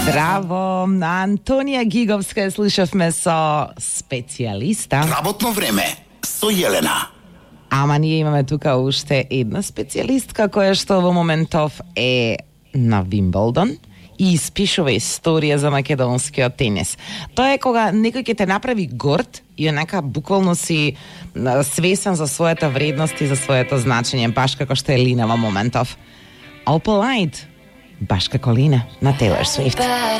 Браво! Антонија Гиговска слушавме со специјалиста. Работно време со Јелена. Ама ние имаме тука уште една специјалистка која што во моментов е на Вимблдон и испишува историја за македонскиот тенис. Тоа е кога некој ќе те направи горд и онака буквално си свесен за својата вредност и за своето значење, баш како што е Лина во моментов. Opal Light, баш како Лина на Taylor Swift.